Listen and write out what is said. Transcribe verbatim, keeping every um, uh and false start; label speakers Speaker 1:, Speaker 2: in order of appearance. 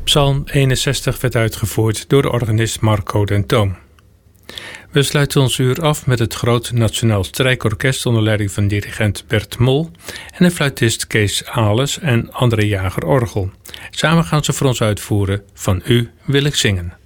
Speaker 1: Psalm eenenzestig werd uitgevoerd door de organist Marco den Toom. We sluiten ons uur af met het Groot Nationaal Strijkorkest onder leiding van dirigent Bert Mol en de fluitist Kees Ales en André Jager orgel. Samen gaan ze voor ons uitvoeren Van U wil ik zingen.